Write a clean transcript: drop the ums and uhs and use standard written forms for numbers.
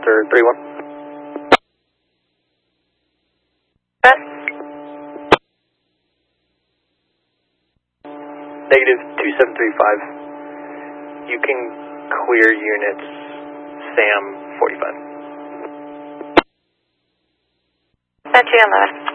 Delta 31. Negative 2735. You can clear units SAM 45. That's you on